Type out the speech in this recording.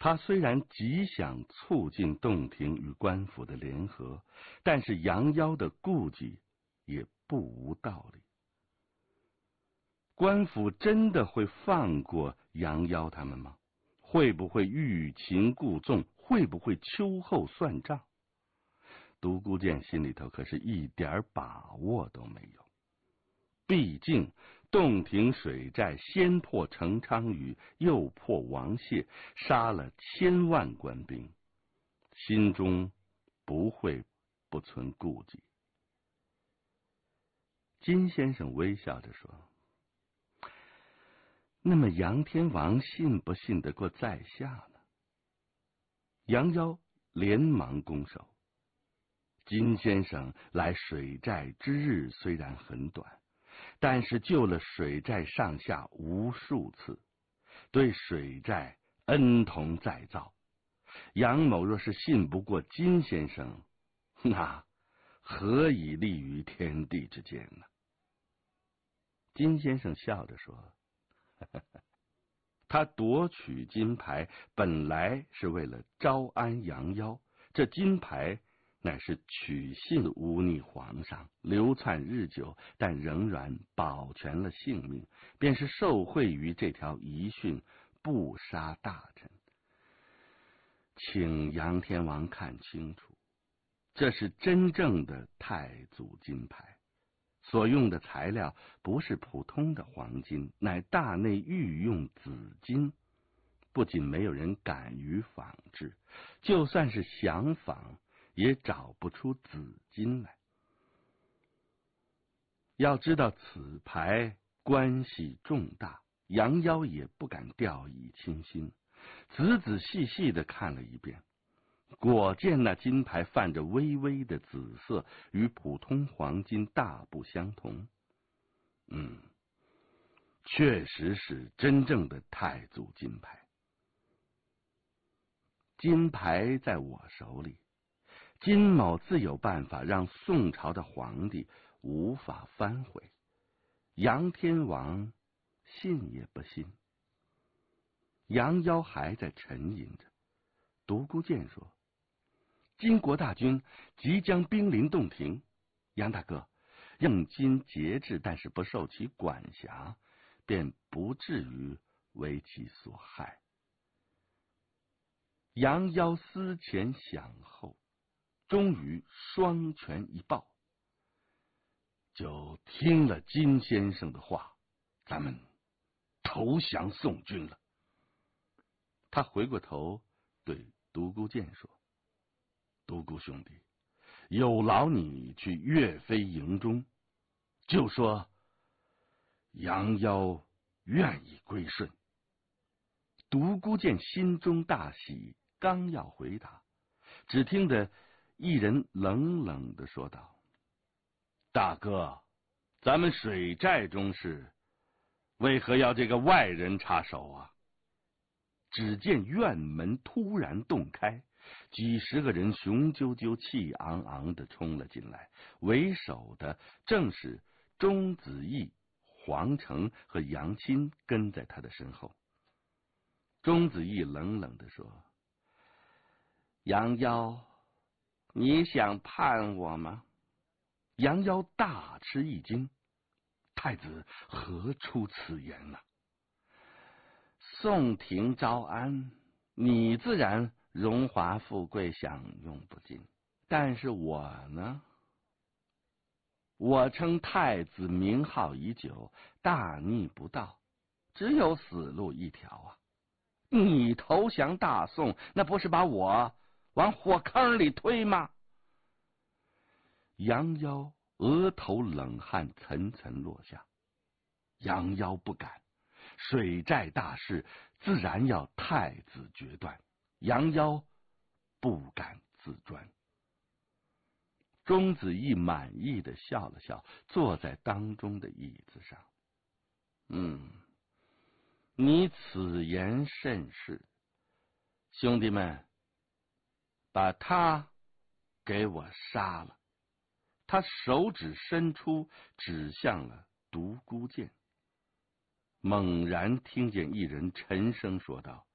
他虽然极想促进洞庭与官府的联合，但是杨妖的顾忌也不无道理。官府真的会放过杨妖他们吗？会不会欲擒故纵？会不会秋后算账？独孤剑心里头可是一点把握都没有。毕竟洞庭水寨先破程昌宇，又破王谢，杀了1000万官兵，心中不会不存顾忌。金先生微笑着说，那么杨天王信不信得过在下呢？杨妖连忙拱手，金先生来水寨之日虽然很短，但是救了水寨上下无数次，对水寨恩同再造。杨某若是信不过金先生，那何以立于天地之间呢？金先生笑着说，他夺取金牌本来是为了招安杨妖，这金牌乃是取信忤逆皇上，流窜日久，但仍然保全了性命，便是受惠于这条遗训，不杀大臣。请杨天王看清楚，这是真正的太祖金牌，所用的材料不是普通的黄金，乃大内御用紫金。不仅没有人敢于仿制，就算是想仿，也找不出紫金来。要知道此牌关系重大，杨妖也不敢掉以轻心，仔仔细细地看了一遍，果见那金牌泛着微微的紫色，与普通黄金大不相同。确实是真正的太祖金牌。金牌在我手里，金某自有办法让宋朝的皇帝无法反悔。杨天王信也不信？杨妖还在沉吟着。独孤剑说，金国大军即将兵临洞庭，杨大哥，用金节制，但是不受其管辖，便不至于为其所害。杨妖思前想后，终于双拳一抱，就听了金先生的话，咱们投降宋军了。他回过头对独孤剑说，独孤兄弟，有劳你去岳飞营中，就说杨妖愿意归顺。独孤剑心中大喜，刚要回答，只听得一人冷冷地说道，大哥，咱们水寨中事，为何要这个外人插手啊？只见院门突然洞开，几十个人雄赳赳气昂昂地冲了进来，为首的正是钟子义、黄成和杨钦跟在他的身后。钟子义冷冷地说，杨妖，你想叛我吗？杨妖大吃一惊，太子何出此言呢？宋廷招安，你自然荣华富贵享用不尽，但是我呢？我称太子名号已久，大逆不道，只有死路一条啊！你投降大宋，那不是把我往火坑里推吗？杨妖额头冷汗层层落下。杨妖不敢，水寨大事自然要太子决断，杨妖不敢自专。钟子义满意的笑了笑，坐在当中的椅子上。你此言甚是，兄弟们，把他给我杀了。他手指伸出，指向了独孤剑。猛然听见一人沉声说道，